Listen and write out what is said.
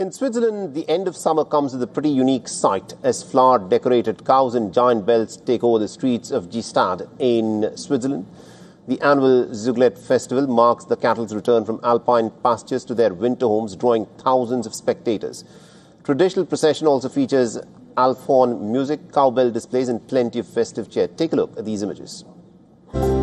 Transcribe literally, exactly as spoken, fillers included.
In Switzerland, the end of summer comes with a pretty unique sight as flower-decorated cows and giant bells take over the streets of Gstaad in Switzerland. The annual Zuglet festival marks the cattle's return from alpine pastures to their winter homes, drawing thousands of spectators. Traditional procession also features alphorn music, cowbell displays and plenty of festive cheer. Take a look at these images.